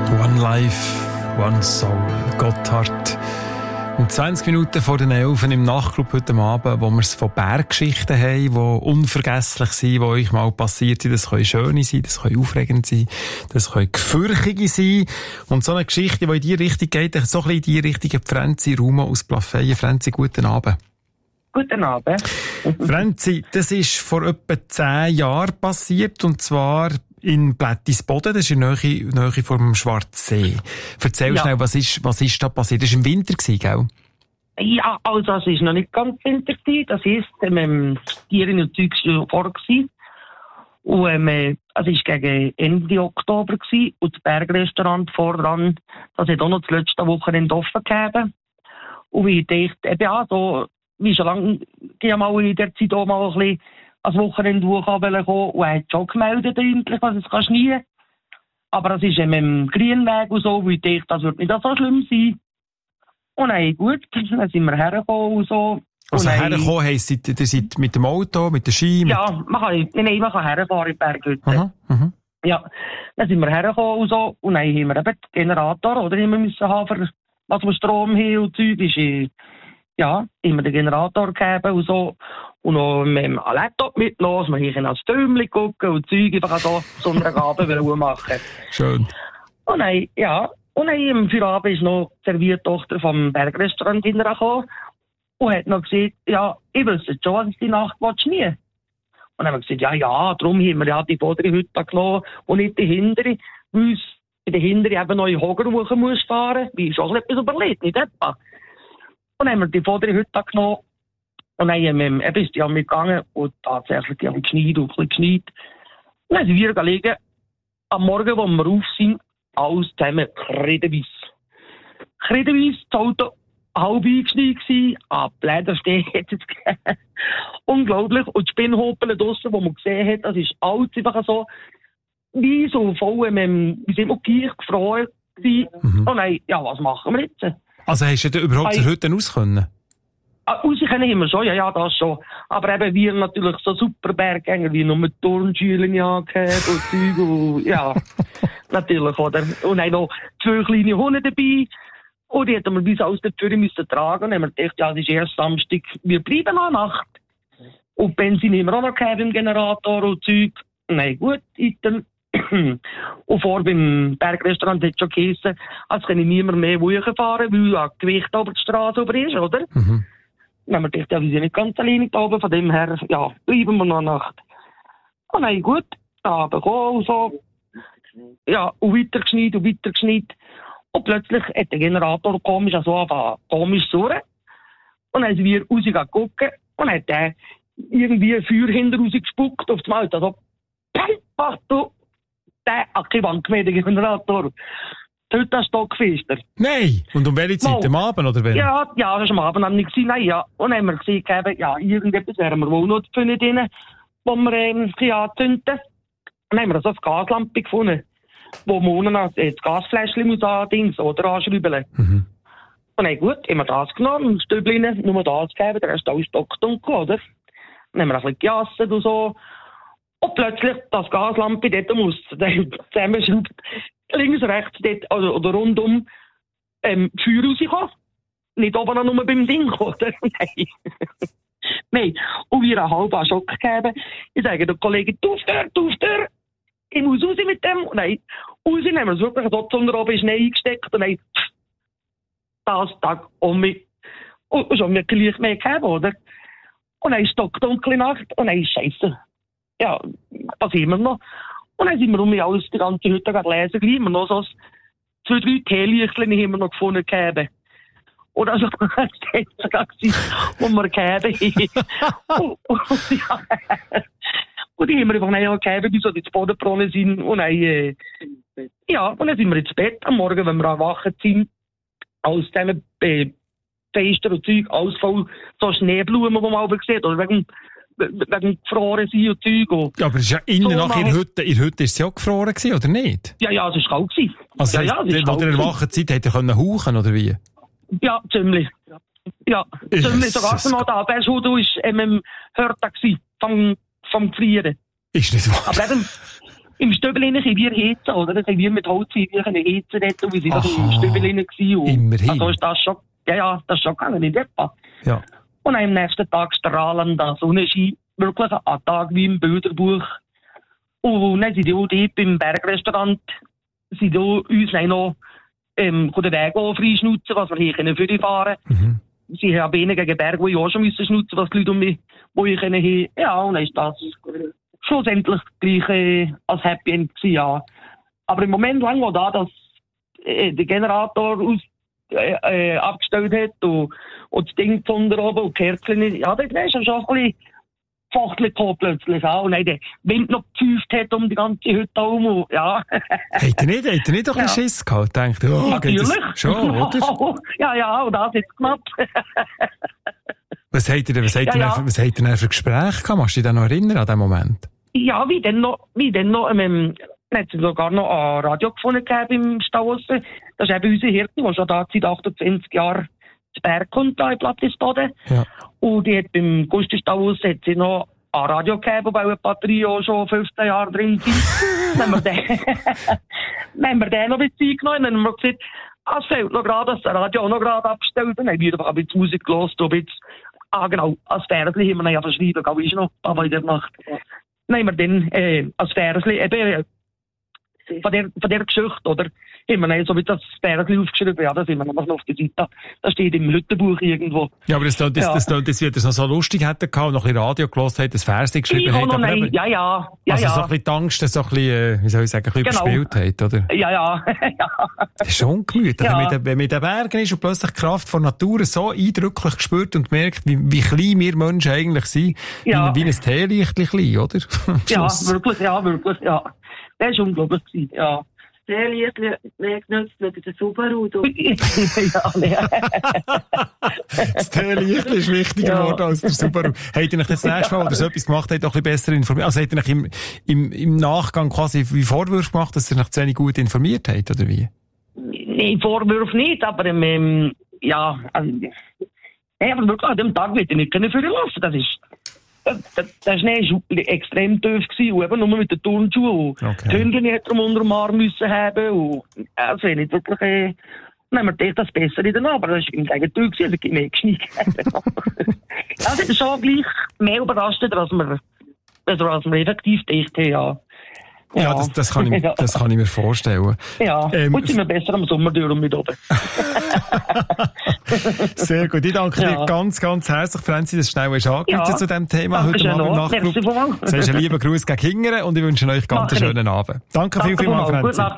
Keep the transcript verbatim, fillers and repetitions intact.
One Life, One Soul, Gotthard. Und zwanzig Minuten vor den elf im Nachtclub heute Abend, wo wir es von Berggeschichten haben, die unvergesslich sind, die euch mal passiert sind. Das können schöne sein, das können aufregend sein, das können gefürchtige sein. Und so eine Geschichte, die in die Richtung geht, so ein bisschen in die Richtung, Franzi Ruma aus Plafeyen. Franzi, guten Abend. Guten Abend. Franzi, das ist vor etwa zehn Jahren passiert, und zwar in Plättisboden, das ist in der Nähe, Nähe vom Schwarzsee. Erzähl Ja. schnell, was ist, was ist da passiert? Das war im Winter, gell? Ja, also es war noch nicht ganz Winter gewesen. Das heisst, ähm, das Tieren und Zeug waren vor gewesen. Und ähm, äh, es war gegen Ende Oktober gewesen. Und das Bergrestaurant voran, das hat auch noch das letzte Wochenende offen gegeben. Und ich dachte, eben ja, so, wie schon lange, ich mal in der Zeit auch mal ein bisschen als Wochenende kommen und er hat schon gemeldet, eigentlich, was es kann schneien. Aber es ist mit dem Grünweg und so, wo ich dachte, das wird nicht so schlimm sein. Und dann, gut, dann sind wir hergekommen und so. Also und dann, hergekommen heisst, ihr ihr seid mit dem Auto, mit der Ski? Mit... Ja, man kann, nein, man kann herfahren in die Berghütte. Aha, aha. Ja, dann sind wir hergekommen und so. Und dann haben wir eben den Generator, oder, immer müssen haben, für was wir Strom haben und Zeug ist. äh, Ja, immer den Generator gegeben und so. Und noch mit dem Laptop mitgenommen, wir können als Türmchen gucken und Zeug einfach so Sonnabend machen. Schön. Und dann, ja, und dann im Feierabend ist noch die Serviertochter vom Bergrestaurant hintergekommen und hat noch gesagt, ja, ich wüsste schon, was ich die Nacht nie. Und dann haben wir gesagt, ja, ja, darum haben wir ja die vordere Hütte genommen und nicht die hintere, weil es in der hintere eben noch in Hogerwochen muss fahren, wie ist auch etwas überlegt, nicht etwa. Und dann haben wir die vordere Hütte genommen und dann haben wir eben ist die an mich gegangen und tatsächlich die haben geschneit und ein bisschen geschneit. Und dann sind wir gelegen, am Morgen, wo wir auf sind, alles zusammen kredenweiss. Kredenweiss, das Auto halb eingeschneit gewesen, ah, Blädersteh hat es gegeben. Unglaublich. Und die Spinnhopel draussen, die man gesehen hat, das ist alles einfach so, wie so voll mit dem, wie sind wir gleich gefreut gewesen. Mhm. Und dann, ja, was machen wir jetzt? Also hast du denn überhaupt Hey. zur Hütte raus können? Ah, raus können wir schon, ja, ja, das schon. Aber eben wir natürlich so super Berggänger, wie nur mit Turnschuhen angehabt und Zeug und, ja, natürlich, oder? Und dann noch zwei kleine Hunde dabei. Und die hätten wir bis aus der Tür müssen tragen. Und dann haben wir gedacht, ja, das ist erst Samstag, wir bleiben noch Nacht. Und Benzin haben wir auch noch gehabt im Generator und Zeug. Nein, gut, dann. Und vor beim Bergrestaurant hat es schon geheißen, als kann ich niemand mehr fahren, weil ja Gewicht über die Straße über ist, oder? Mhm. Dann haben wir gedacht, ja, wir sind nicht ganz alleine da oben, von dem her, ja, bleiben wir noch Nacht. Und dann, gut, Abend gekommen und so. Ja, und weiter geschneit und weiter geschneit. Und plötzlich hat der Generator komisch, also angefangen, komisch zu surren. Und dann sind wir rausgegangen gucken und dann hat der irgendwie ein Feuer hinter rausgespuckt auf das Mal. Also, pam, du, der hat keine Wand mehr, der Generator. Heute das Stockfester. Nein! Und um welche Zeit? Mal. Am Abend, oder wenn? Ja, ja, das war am Abend nicht gewesen, nein, ja. Und dann haben wir gesehen, ja, irgendetwas wären wir wohl noch zu finden drin, wo wir ähm, anzünden. Und dann haben wir so eine Gaslampe gefunden, wo man unten das Gasfläschchen muss an oder anschrauben. Mhm. Und dann gut, haben wir das genommen, ein Stübchen, nur das gegeben, der Rest alles stockdunkel, oder? Dann haben wir ein bisschen gejasset und so. Und plötzlich, das Gaslampe dort muss zusammenschraubt, links, rechts, dort, also, oder rundum, ähm, Feuer rauskommen. Nicht oben nur beim Ding, oder? Nein. Nein. Und wir einen halben Schock gegeben. Ich sage den Kollegen, du Tür, du Tür. Ich muss raus mit dem. Und dann, raus, haben wir es wirklich dort unter oben in Schnee eingesteckt. Und dann, das Tag um mich. Und schon mir gleich mehr gegeben, oder? Und dann ist stockdunkle Nacht. Und dann ist Scheiße. Ja, was haben wir noch? Und dann sind wir um mich alles die ganze Hütte lesen. Gleich immer noch so zwei, drei Teelichtchen haben wir noch gefunden gegeben. Oder also, das war das, wo wir gegeben haben. und, und, ja. Und die haben wir einfach nicht gegeben, bis so ins Boden gebrochen sind. Und dann, äh, ja, und dann sind wir ins Bett am Morgen, wenn wir erwacht sind. Alles zusammen, äh, Fenster und Zeug, alles voll so Schneeblumen, die man auch sieht. Oder wegen, wegen gefroren sein und Zeug. Und Ja, aber es ist ja innen so nach in der Hütte, in der Hütte ist es ja gefroren gewesen, oder nicht? ja, ja, es war kalt gewesen. Also, ja, ja, ja, es wo ist ihr kalt erwachen seid, hätte ihr können hauchen, oder wie? Ja, ziemlich. Ja, ziemlich. Ist Sogar es- noch da. Der Schuh war ähm, im Hörtag vom, vom Gefrieren. Ist nicht wahr. Aber eben, im Stübel können wir heizen, oder? Das haben wir mit Holz heizen dort, und wir sind also im Stübel gewesen. Immerhin. Also ist das schon, ja, ja, das ist schon gegangen, nicht etwa. Ja. Und am nächsten Tag strahlender Sonnenschein, wirklich ein Tag wie im Bilderbuch. Und dann sind die auch dort beim Bergrestaurant, sind die uns noch ähm, den Weg freischnutzen, was wir hier können für die fahren. Mhm. Sie haben weniger gegen Berge, die ich auch schon müssen schnutzen, was die Leute um mich, wo ich können haben. Ja, und dann ist das schlussendlich gleich äh, als Happy End gewesen, ja. Aber im Moment lang, wo da das, äh, der Generator aus, äh, äh, abgestellt hat und, und das Ding von oben und die Kerzen, ja, das ist schon ein bisschen Fachtel gekommen plötzlich auch. Und dann der Wind noch gepfeift hat um die ganze Hütte herum. Ja. Hätte ihr nicht, hätte ihr nicht doch ein bisschen Schiss gehabt? Denkt, oh, natürlich. Geht das schon, oder? Ja, ja, und das jetzt knapp. Was habt ihr denn, was habt Ja, ihr ja. denn, was habt ihr denn für Gespräche gehabt? Kannst du dich da noch erinnern an den Moment? Ja, wie denn noch, wie denn noch, ähm, dann hat es sogar noch ein Radio gefunden gehabt im Stauossen. Das ist eben unsere Hirte, die schon da seit achtundzwanzig Jahren zu Berg kommt, da in Plattisboden. Ja. Und die hat beim Gustenstauossen hat sie noch ein Radio gehabt, wo bei einer Batterie auch schon fünfzehn Jahre drin sind. Dann haben wir den, dann haben wir den noch ein bisschen eingenommen. Dann haben wir gesagt, ah, es fehlt noch gerade, dass das Radio auch noch gerade abgestellt. Dann haben wir einfach ein bisschen Musik gehört, ein bisschen, ah, genau, als Versli haben wir dann ja verschrieben, glaube ich, noch, aber in der Nacht. Dann haben wir dann, äh, als Versli eben, von der, von der Geschichte, oder? Haben wir dann so wie das Versli aufgeschrieben, ja, das sind wir noch auf der Seite. Das steht im Hüttenbuch irgendwo. Ja, aber das tönt, das, Ja. das tönt, das, wie ihr es noch so lustig hätten gehabt und noch ein bisschen Radio gehört hätte, das Versli geschrieben Ich auch hätte. noch, aber nein, eben- ja, ja, ja, also ja. so ein bisschen die Angst, dass so ein bisschen, äh, wie soll ich sagen, ein bisschen Genau. überspielt hat, oder? Ja, ja, ja. Das ist schon ungemütlich, Ja. wenn man in den- wenn man in den Bergen ist und plötzlich die Kraft von Natur so eindrücklich spürt und merkt, wie, wie klein wir Menschen eigentlich sind, Ja. wie, wie ein Teelichtchen klein, oder? Am Ja, Schluss. wirklich, ja, wirklich, ja. Das war unglaublich gewesen, ja. Sehr lieb, wer genutzt, schaut den Subaru. Du. Ja, nee. Das Teelichtchen ist wichtiger Ja. geworden als der Subaru. Habt ihr euch das nächste Mal, oder so etwas gemacht habt, auch ein bisschen besser informiert? Also habt ihr euch im, im, im Nachgang quasi wie Vorwürfe gemacht, dass ihr euch zu wenig gut informiert habt, oder wie? Nee, Vorwurf nicht, aber ähm, ja, also, nee, aber wirklich an dem Tag wird ich nicht können führen lassen. Das ist, der, der Schnee war extrem tief gewesen, und eben nur mit den Turnschuhen. Und Okay. die Hündchen hätte er unter dem Arm müssen haben, und, also, nicht wirklich, äh, dann haben wir gedacht, das Bessere dann, aber das war im Gegenteil gewesen, also, ich mehr geschneit. Ja, das ist schon gleich mehr überraschend, als wir, also, als wir effektiv gedacht haben, ja. Ja, das, das, kann ich, Ja. das kann ich mir vorstellen. Ja, Ähm, gut sind wir besser am Sommer durch und mit oben. Sehr gut. Ich danke dir Ja. ganz, ganz herzlich, Franzi, dass du schnell hast angerufen Ja. zu diesem Thema heute Dankeschön Abend im auch. Nachtclub. Merci vielmals. Du sagst einen lieben Gruß gegen Hingern und ich wünsche euch ganz einen Mach ich. schönen Abend. Danke, viel, Danke viel mal, vielmals. Gute Franzi. Nacht.